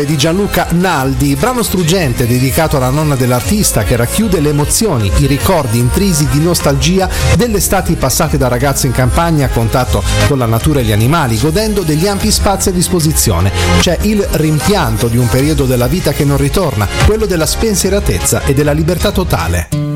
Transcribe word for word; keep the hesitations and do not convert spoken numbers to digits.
Di Gianluca Naldi, brano struggente dedicato alla nonna dell'artista che racchiude le emozioni, i ricordi intrisi di nostalgia delle estati passate da ragazzo in campagna a contatto con la natura e gli animali, godendo degli ampi spazi a disposizione. C'è il rimpianto di un periodo della vita che non ritorna, quello della spensieratezza e della libertà totale.